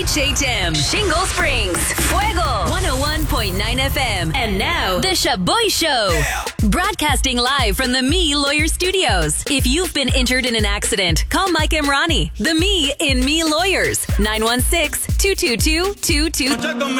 HHM, Shingle Springs, Fuego, 101.9 FM. And now, The Shaboy Show. Yeah. Broadcasting live from the Me Lawyer Studios. If you've been injured in an accident, call Mike and Ronnie, the Me in Me Lawyers, 916-222-22.